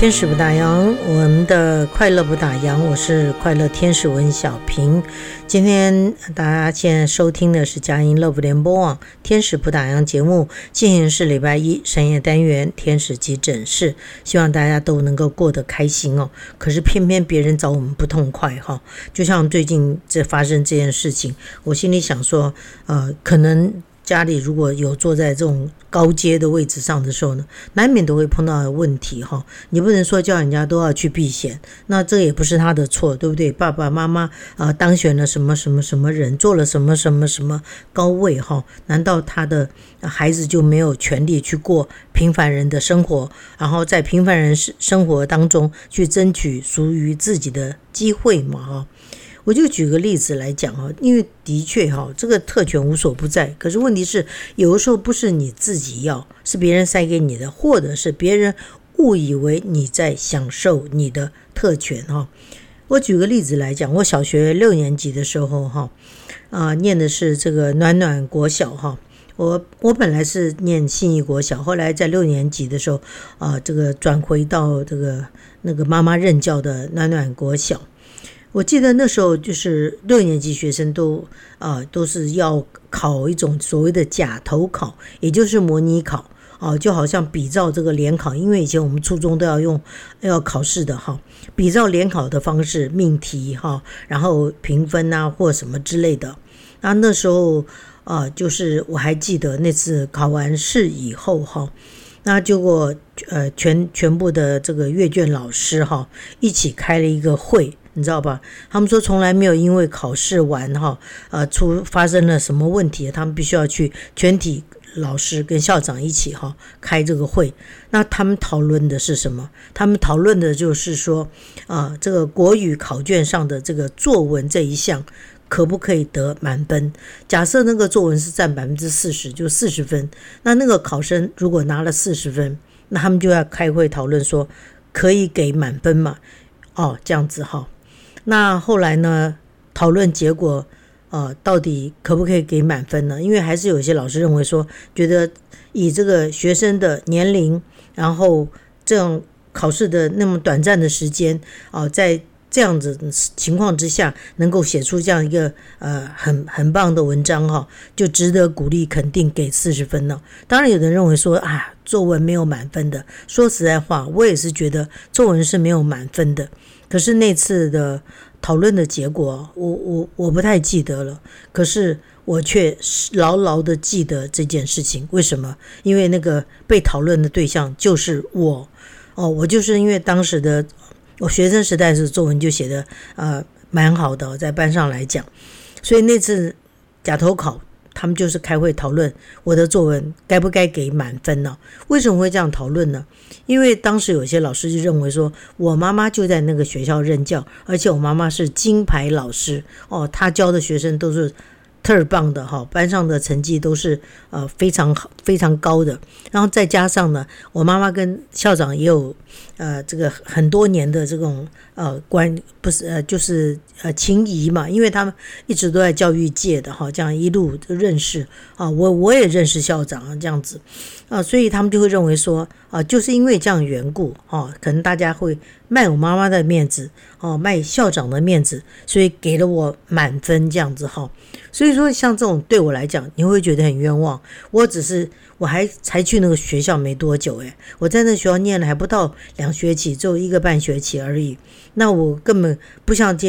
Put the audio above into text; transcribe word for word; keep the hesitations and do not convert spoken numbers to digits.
天使不打烊，我们的快乐不打烊，我是快乐天使文小平。今天大家现在收听的是佳音乐福联播网天使不打烊节目，进行是礼拜一深夜单元天使急诊室，希望大家都能够过得开心哦。可是偏偏别人找我们不痛快哈、哦，就像最近这发生这件事情，我心里想说，呃，可能家里如果有坐在这种高阶的位置上的时候呢，难免都会碰到问题哈。你不能说叫人家都要去避险，那这也不是他的错，对不对？爸爸妈妈啊、呃、当选了什么什么什么人，做了什么什么什么高位哈，难道他的孩子就没有权利去过平凡人的生活，然后在平凡人生活当中去争取属于自己的机会吗？哈。我就举个例子来讲哈，因为的确哈，这个特权无所不在，可是问题是有的时候不是你自己要，是别人塞给你的，或者是别人误以为你在享受你的特权哈。我举个例子来讲，我小学六年级的时候哈，啊、呃，念的是这个暖暖国小哈。我我本来是念信义国小，后来在六年级的时候啊、呃，这个转回到这个那个妈妈任教的暖暖国小。我记得那时候就是六年级学生都啊、呃、都是要考一种所谓的假头考，也就是模拟考啊、呃，就好像比照这个联考，因为以前我们初中都要用要考试的哈，比照联考的方式命题哈，然后评分啊或什么之类的。那那时候啊、呃，就是我还记得那次考完试以后哈。那结果呃全全部的这个阅卷老师哈一起开了一个会，你知道吧？他们说从来没有因为考试完哈呃出发生了什么问题，他们必须要去全体老师跟校长一起哈开这个会。那他们讨论的是什么？他们讨论的就是说啊、呃、这个国语考卷上的这个作文这一项可不可以得满分？假设那个作文是占百分之四十，就四十分。那那个考生如果拿了四十分，那他们就要开会讨论说，可以给满分嘛？哦，这样子哈。那后来呢？讨论结果，呃，到底可不可以给满分呢？因为还是有些老师认为说，觉得以这个学生的年龄，然后这样考试的那么短暂的时间，啊、呃，在这样子情况之下能够写出这样一个呃很很棒的文章哈，就值得鼓励肯定给四十分呢。当然有人认为说啊，作文没有满分的。说实在话，我也是觉得作文是没有满分的。可是那次的讨论的结果我我我不太记得了，可是我却牢牢的记得这件事情。为什么？因为那个被讨论的对象就是我哦，我就是因为当时的我学生时代是作文就写的呃蛮好的，在班上来讲，所以那次假头考他们就是开会讨论我的作文该不该给满分呢？为什么会这样讨论呢？因为当时有些老师就认为说，我妈妈就在那个学校任教，而且我妈妈是金牌老师哦，她教的学生都是特儿棒的哈，班上的成绩都是呃非常非常高的，然后再加上呢，我妈妈跟校长也有呃这个很多年的这种呃关不是呃就是呃情谊嘛，因为他们一直都在教育界的哈，这样一路认识啊，我我也认识校长啊这样子啊，所以他们就会认为说啊，就是因为这样缘故啊，可能大家会卖我妈妈的面子哦，卖校长的面子，所以给了我满分这样子哈。所以说像这种对我来讲，你会觉得很冤枉。我只是我还才去那个学校没多久诶，我在那学校念了还不到两学期，只有一个半学期而已。那我根本不像